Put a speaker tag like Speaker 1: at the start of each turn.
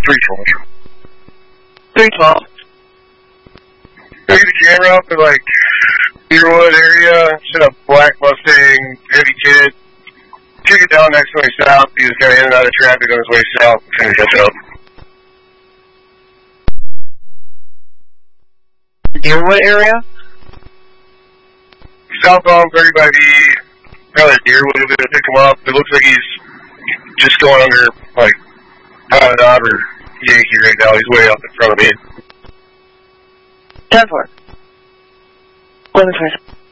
Speaker 1: 312.
Speaker 2: I get the camera up in like Deerwood area, set up black Mustang, heavy kid. Took it down next to me south. He was kind of in and out of traffic on his way south. Trying to catch up.
Speaker 1: Deerwood area?
Speaker 2: Southbound 35E, probably Deerwood, we're going to pick him up. It looks like he's just going under, like, Promenade or Yankee right now. He's way up in front of me.
Speaker 1: 10-4. 11-4.